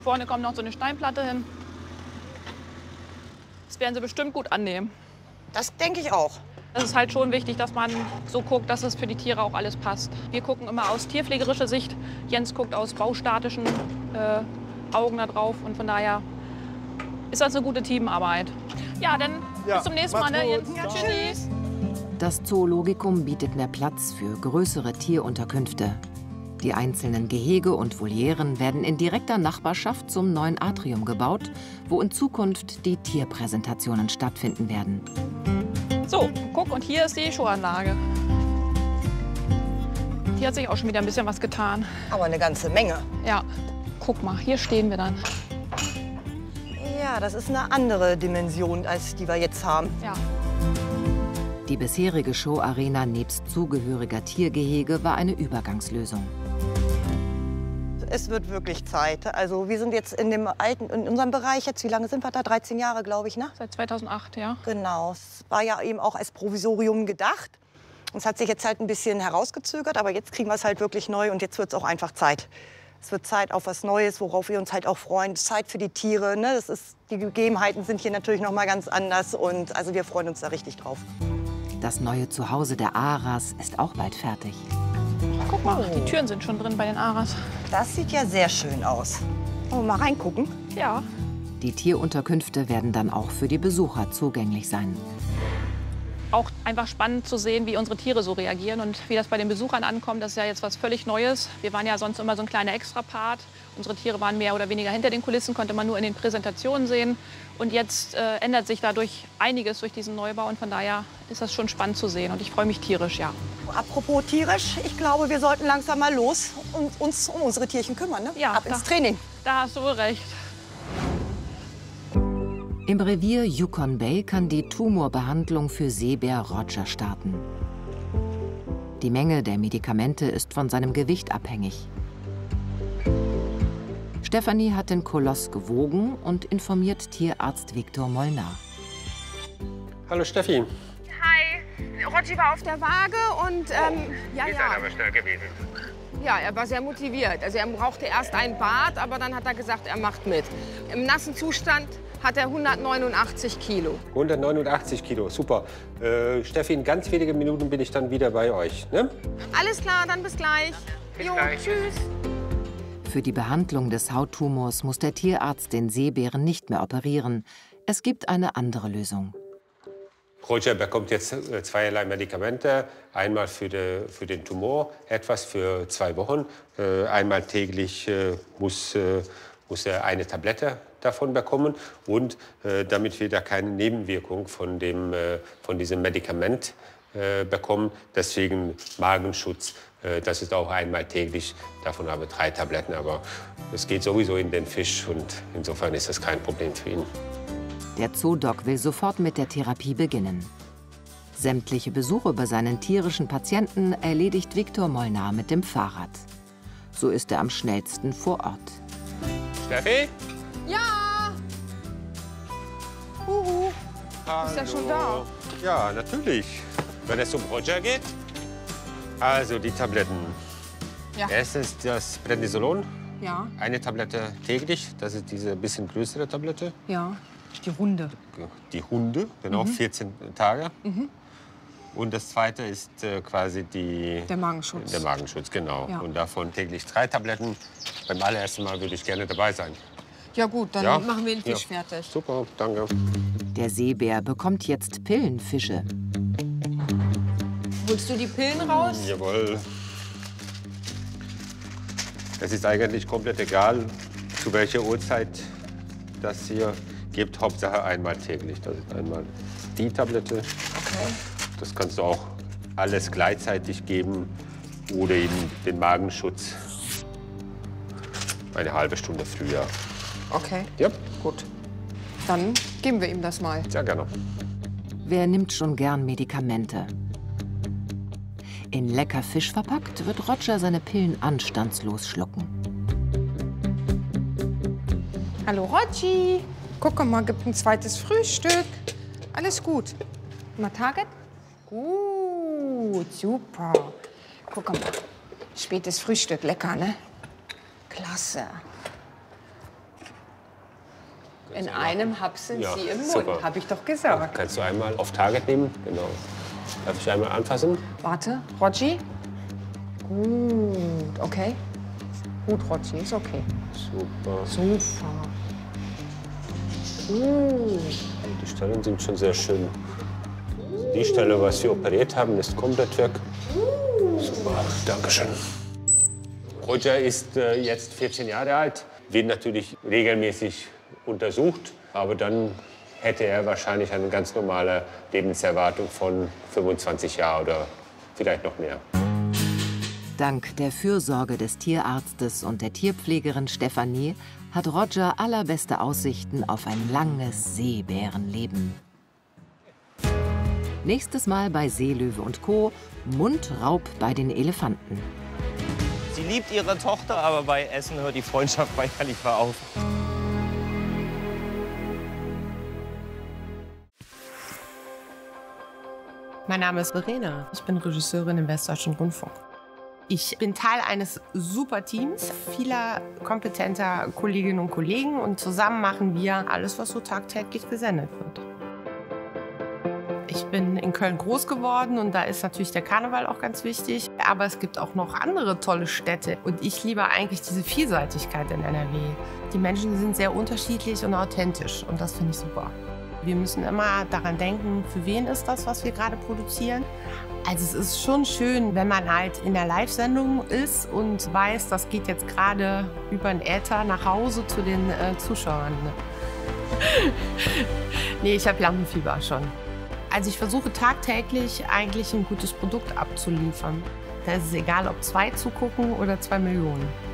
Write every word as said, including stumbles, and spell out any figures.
Vorne kommt noch so eine Steinplatte hin. Das werden sie bestimmt gut annehmen. Das denke ich auch. Es ist halt schon wichtig, dass man so guckt, dass es für die Tiere auch alles passt. Wir gucken immer aus tierpflegerischer Sicht. Jens guckt aus baustatischen äh, Augen da drauf. Und von daher ist das eine gute Teamarbeit. Ja, dann Ja, bis zum nächsten Mal. macht's Ne, gut. Jens? Ja, Ciao. tschüss. Das Zoologikum bietet mehr Platz für größere Tierunterkünfte. Die einzelnen Gehege und Volieren werden in direkter Nachbarschaft zum neuen Atrium gebaut, wo in Zukunft die Tierpräsentationen stattfinden werden. So, guck, und hier ist die Showanlage. Hier hat sich auch schon wieder ein bisschen was getan. Aber eine ganze Menge. Ja, guck mal, hier stehen wir dann. Ja, das ist eine andere Dimension, als die wir jetzt haben. Ja. Die bisherige Showarena nebst zugehöriger Tiergehege war eine Übergangslösung. Es wird wirklich Zeit. Also wir sind jetzt in dem alten, in unserem Bereich jetzt, wie lange sind wir da? dreizehn Jahre, glaube ich, ne? Seit zweitausendacht, ja. Genau. Es war ja eben auch als Provisorium gedacht. Es hat sich jetzt halt ein bisschen herausgezögert, aber jetzt kriegen wir es halt wirklich neu und jetzt wird es auch einfach Zeit. Es wird Zeit auf was Neues, worauf wir uns halt auch freuen. Zeit für die Tiere, ne? Das ist, die Gegebenheiten sind hier natürlich noch mal ganz anders und also wir freuen uns da richtig drauf. Das neue Zuhause der Aras ist auch bald fertig. Guck mal, die Türen sind schon drin bei den Aras. Das sieht ja sehr schön aus. Wollen wir mal reingucken? Ja. Die Tierunterkünfte werden dann auch für die Besucher zugänglich sein. Auch einfach spannend zu sehen, wie unsere Tiere so reagieren und wie das bei den Besuchern ankommt. Das ist ja jetzt was völlig Neues. Wir waren ja sonst immer so ein kleiner Extrapart. Unsere Tiere waren mehr oder weniger hinter den Kulissen, konnte man nur in den Präsentationen sehen. Und jetzt äh, ändert sich dadurch einiges durch diesen Neubau. Und von daher ist das schon spannend zu sehen. Und ich freue mich tierisch, ja. Apropos tierisch, ich glaube, wir sollten langsam mal los und uns um unsere Tierchen kümmern. Ne? Ja, Ab ins Training. Da hast du wohl recht. Im Revier Yukon Bay kann die Tumorbehandlung für Seebär Roger starten. Die Menge der Medikamente ist von seinem Gewicht abhängig. Stefanie hat den Koloss gewogen und informiert Tierarzt Viktor Molnar. Hallo Steffi. Hi, Roger war auf der Waage und ähm, ja, Ihr ja. seid aber schnell gewesen. Ja, er war sehr motiviert. Also er brauchte erst ein Bad, aber dann hat er gesagt, er macht mit. Im nassen Zustand hat er hundertneunundachtzig Kilo. hundertneunundachtzig Kilo, super. Äh, Steffi, in ganz wenigen Minuten bin ich dann wieder bei euch. Ne? Alles klar, dann bis gleich. Bis jo, gleich. tschüss. Für die Behandlung des Hauttumors muss der Tierarzt den Seebären nicht mehr operieren. Es gibt eine andere Lösung. Roger bekommt jetzt äh, zweierlei Medikamente. Einmal für, de, für den Tumor, etwas für zwei Wochen. Äh, einmal täglich äh, muss, äh, muss er eine Tablette davon bekommen. Und äh, damit wir da keine Nebenwirkung von, dem, äh, von diesem Medikament äh, bekommen, deswegen Magenschutz. Äh, das ist auch einmal täglich. Davon habe ich drei Tabletten. Aber es geht sowieso in den Fisch. Und insofern ist das kein Problem für ihn. Der Zoodoc will sofort mit der Therapie beginnen. Sämtliche Besuche bei seinen tierischen Patienten erledigt Viktor Molnar mit dem Fahrrad. So ist er am schnellsten vor Ort. Steffi? Ja. Huhu. Ist er schon da? Ja, natürlich. Wenn es um Roger geht. Also die Tabletten. Ja. Erstens das Prednisolon. Ja, Eine Tablette täglich. Das ist diese bisschen größere Tablette. ja. Die Runde. Die Hunde, genau, vierzehn Tage. Und das zweite ist äh, quasi die, Der Magenschutz. der Magenschutz, genau. Ja. Und davon täglich drei Tabletten. Beim allerersten Mal würde ich gerne dabei sein. Ja gut, dann Ja? machen wir den Fisch Ja. fertig. Super, danke. Der Seebär bekommt jetzt Pillenfische. Holst du die Pillen raus? Jawohl. Es ist eigentlich komplett egal, zu welcher Uhrzeit das hier gibt. Hauptsache einmal täglich. Das ist einmal die Tablette. Okay. Das kannst du auch alles gleichzeitig geben oder eben den Magenschutz eine halbe Stunde früher. Okay, Ja, gut. Dann geben wir ihm das mal. sehr gerne. Wer nimmt schon gern Medikamente? In lecker Fisch verpackt wird Roger seine Pillen anstandslos schlucken. Hallo Roger. Guck mal, gibt ein zweites Frühstück. Alles gut. Mal Target? Gut, super. Guck mal, spätes Frühstück, lecker, ne? Klasse. In einem Haps sind Ja, sie im Mund, super. habe ich doch gesagt. Kannst du einmal auf Target nehmen? Genau. Darf ich einmal anfassen? Warte, Rotschi. Gut, okay. Gut, Rotschi, ist okay. Super. Super. Gut. Die Stellen sind schon sehr schön. Die Stelle, was wir operiert haben, ist komplett weg. Super, Dankeschön. Roger ist äh, jetzt vierzehn Jahre alt, wird natürlich regelmäßig untersucht, aber dann hätte er wahrscheinlich eine ganz normale Lebenserwartung von fünfundzwanzig Jahren oder vielleicht noch mehr. Dank der Fürsorge des Tierarztes und der Tierpflegerin Stefanie hat Roger allerbeste Aussichten auf ein langes Seebärenleben. Nächstes Mal bei Seelöwe und Co. Mundraub bei den Elefanten. Sie liebt ihre Tochter, aber bei Essen hört die Freundschaft bei Khalifa auf. Mein Name ist Verena. Ich bin Regisseurin im Westdeutschen Rundfunk. Ich bin Teil eines super Teams, vieler kompetenter Kolleginnen und Kollegen. Und zusammen machen wir alles, was so tagtäglich gesendet wird. Ich bin in Köln groß geworden und da ist natürlich der Karneval auch ganz wichtig. Aber es gibt auch noch andere tolle Städte. Und ich liebe eigentlich diese Vielseitigkeit in N R W. Die Menschen sind sehr unterschiedlich und authentisch und das finde ich super. Wir müssen immer daran denken, für wen ist das, was wir gerade produzieren. Also es ist schon schön, wenn man halt in der Live-Sendung ist und weiß, das geht jetzt gerade über den Äther nach Hause zu den äh, Zuschauern. Nee, ich habe Lampenfieber schon. Also ich versuche tagtäglich eigentlich ein gutes Produkt abzuliefern. Da ist es egal, ob zwei zugucken oder zwei Millionen.